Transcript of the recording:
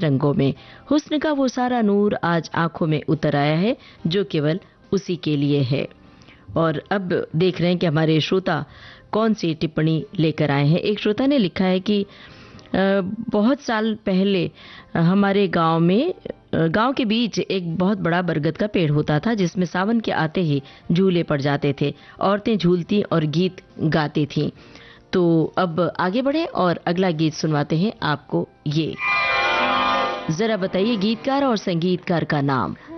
रंगों में। हुस्न का वो सारा नूर आज आंखों में उतर आया है जो केवल उसी के लिए है। और अब देख रहे हैं कि हमारे श्रोता कौन सी टिप्पणी लेकर आए हैं। एक श्रोता ने लिखा है कि बहुत साल पहले हमारे गांव के बीच एक बहुत बड़ा बरगद का पेड़ होता था जिसमें सावन के आते ही झूले पड़ जाते थे। औरतें झूलती और गीत गाती थीं। तो अब आगे बढ़े और अगला गीत सुनवाते हैं आपको। ये जरा बताइए गीतकार और संगीतकार का नाम।